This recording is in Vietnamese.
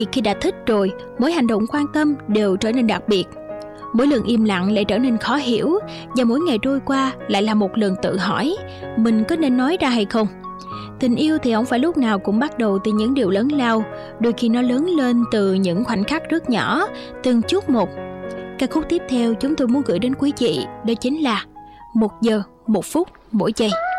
Khi đã thích rồi, mỗi hành động quan tâm đều trở nên đặc biệt. Mỗi lần im lặng lại trở nên khó hiểu, và mỗi ngày trôi qua lại là một lần tự hỏi mình có nên nói ra hay không. Tình yêu thì không phải lúc nào cũng bắt đầu từ những điều lớn lao, đôi khi nó lớn lên từ những khoảnh khắc rất nhỏ, từng chút một. Ca khúc tiếp theo chúng tôi muốn gửi đến quý vị đó chính là 1 giờ 1 phút mỗi giây.